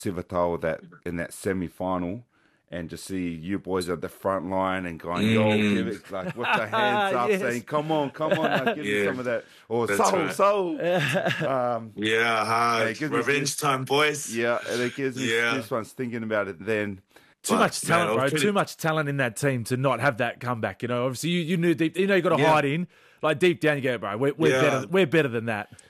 Civital that in that semi-final, and just see you boys at the front line and going, yo, give it, like, with the hands up, Yes. saying, come on, like, give me some of that. Or That's soul, right. soul. Yeah, hard. it gives me Revenge time, boys. Yeah, and it gives me goosebumps thinking about it then. Too much talent, bro. pretty- Too much talent in that team to not have that comeback. You know, obviously you knew deep. You know you got to hide in. Like deep down, you go, bro. We're better. We're better than that.